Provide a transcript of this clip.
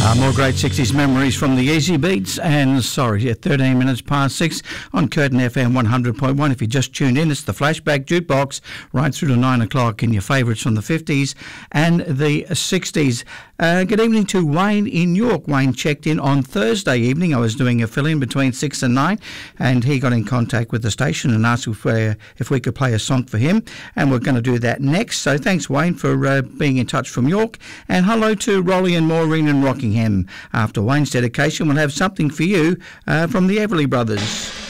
More great 60s memories from the Easy Beats, and sorry, at 13 minutes past 6 on Curtin FM 100.1. If you just tuned in, it's the Flashback Jukebox right through to 9 o'clock in your favourites from the 50s and the 60s. Good evening to Wayne in York. Wayne checked in on Thursday evening. I was doing a fill-in between 6 and 9, and he got in contact with the station and asked if we could play a song for him, and we're going to do that next. So thanks, Wayne, for being in touch from York, and hello to Rolly and Maureen in Rockingham. After Wayne's dedication, we'll have something for you from the Everly Brothers.